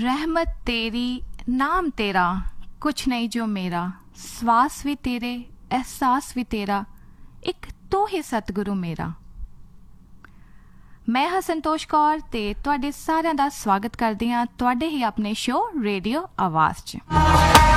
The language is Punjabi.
रहमत तेरी नाम तेरा कुछ नहीं जो मेरा ਸਵਾਸ ਵੀ ਤੇਰੇ ਅਹਿਸਾਸ ਵੀ ਤੇਰਾ ਇੱਕ ਤੂੰ ਹੀ ਸਤਿਗੁਰੂ ਮੇਰਾ। ਮੈਂ ਹਾਂ ਸੰਤੋਸ਼ ਕੌਰ ਅਤੇ ਤੁਹਾਡੇ ਸਾਰਿਆਂ ਦਾ ਸਵਾਗਤ ਕਰਦੀ ਹਾਂ ਤੁਹਾਡੇ ਹੀ ਆਪਣੇ ਸ਼ੋਅ ਰੇਡੀਓ ਆਵਾਜ਼ 'ਚ।